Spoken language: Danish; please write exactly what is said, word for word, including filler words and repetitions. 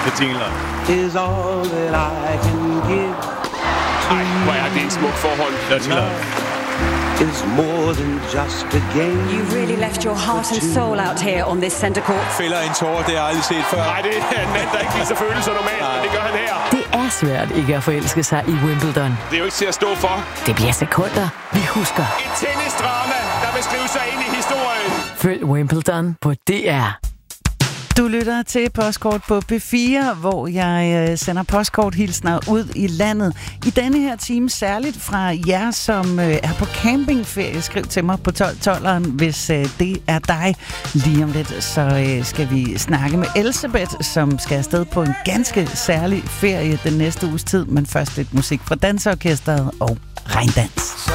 betingelser. Is all that I can give. Ej, hvor er det en smuk forhold. Dirty Love. Is more than just a game. You really left your heart and soul out here on this center court. Fælder en tårer, det har jeg aldrig set før. Nej, det er en mand, der ikke viser følelser normalt, men det gør han her. Det er svært ikke at forelske sig i Wimbledon. Det er jo ikke til at stå for. Det bliver sekunder, vi husker. Et tennisdrama, der vil skrive sig ind i historien. Følg Wimbledon på D R. Du lytter til Postkort på P fire, hvor jeg øh, sender postkorthilsner ud i landet. I denne her time særligt fra jer, som øh, er på campingferie. Skriv til mig på tolv tolveren, hvis øh, det er dig. Lige om lidt, så øh, skal vi snakke med Elsebeth, som skal afsted på en ganske særlig ferie den næste uges tid. Men først lidt musik fra Danseorkestret og Regndans.